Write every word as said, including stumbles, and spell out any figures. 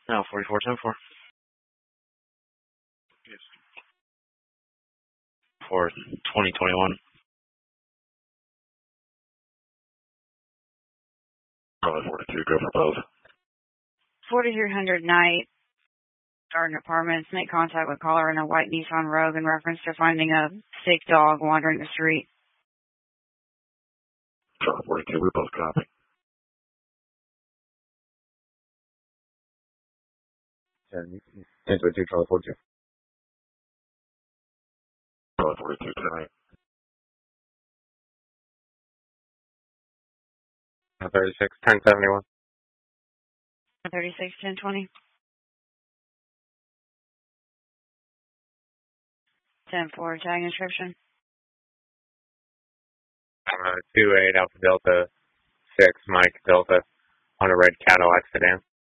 Now forty-four ten four. Yes. For twenty twenty-one. Probably forty-two, go for both. forty-three hundred night, Garden Apartments. Make contact with caller in a white Nissan Rogue in reference to finding a sick dog wandering the street. Charlie forty-two, we both copy. ten twenty-two, Charlie forty-two. Charlie forty-two, ten eight. thirty-six, ten seventy-one. thirty-six ten twenty. ten four, tag inscription. Uh, two eight Alpha Delta six Mike Delta on a red Cadillac sedan.